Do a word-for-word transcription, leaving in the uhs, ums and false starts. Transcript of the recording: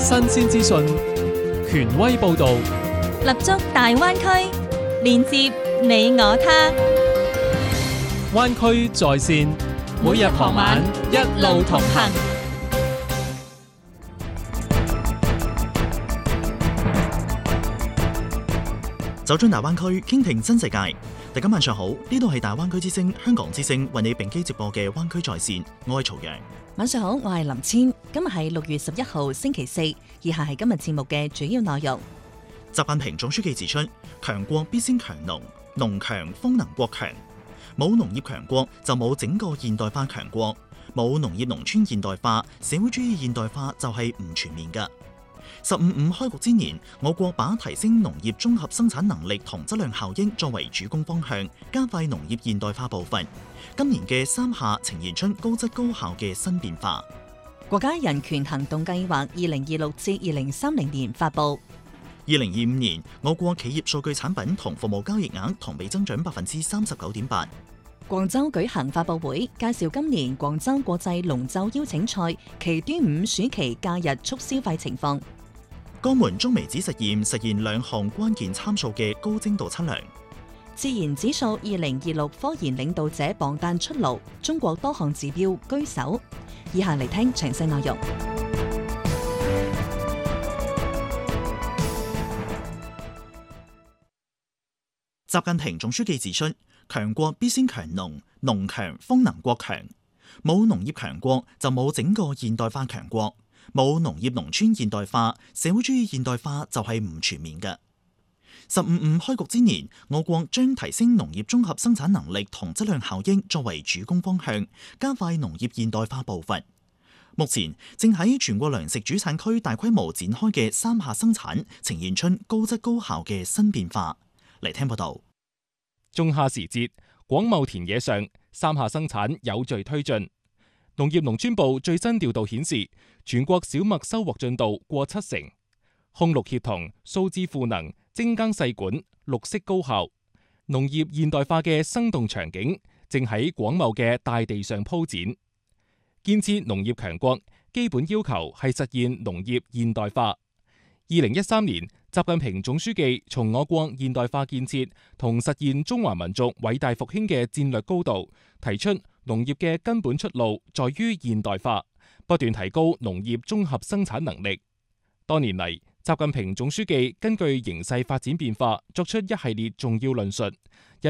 新鮮資訊，權威報導， 立足大灣區，連接你我他。 灣區在線，每日傍晚一路同行。 走進大灣區，傾聽新世界。大家晚上好，呢度係大灣區之聲香港之聲為你並機直播嘅灣區在線，我係曹陽。 晚上好，我係林千。今日係六月十一號星期四，以下係今日節目嘅主要內容。 習近平總書記指出，強國必先強農，農強方能國強。冇農業強國就冇整個現代化強國，冇農業農村現代化，社會主義現代化就係唔全面㗎。十五五開局之年，我國把提升農業綜合生產能力同質量效益作為主攻方向，加快農業現代化步伐。今年嘅三下呈現出高質高效嘅新變化。 國家人權行動計劃二零二六至二零三零年發布。 二零二五年，我國企業數據產品同服務交易額同比增長百分之三十九點八。 廣州舉行發佈會，介紹今年廣州國際龍舟邀請賽暨端午暑期假日促消費情況。 江門中微子實驗實現兩項關鍵參數嘅高精度測量。 自然指數二零二六科研領導者榜單出爐，中國多項指標居首。以下嚟聽詳細內容。 習近平總書記指出，強國必先強農，農強方能國強。冇農業強國就冇整個現代化強國，冇農業農村現代化，社會主義現代化就係唔全面嘅。十五五開局之年，我國將提升農業綜合生產能力同質量效益作為主攻方向，加快農業現代化步伐。目前正喺全國糧食主產區大規模展開嘅三下生產，呈現出高質高效嘅新變化。嚟聽報道。 仲夏時節，廣袤田野上，三下生產有序推進。農業農村部最新調度顯示，全國小麥收穫進度過七成，控綠協同、數字賦能、精耕細管、綠色高效，農業現代化嘅生動場景正喺廣袤嘅大地上鋪展。建設農業強國基本要求係實現農業現代化。二零一三年，習近平總書記從我國現代化建設同實現中華民族偉大復興嘅戰略高度，提出農業嘅根本出路在於現代化，不斷提高農業綜合生產能力。多年嚟，習近平總書記根據形勢發展變化，作出一系列重要論述。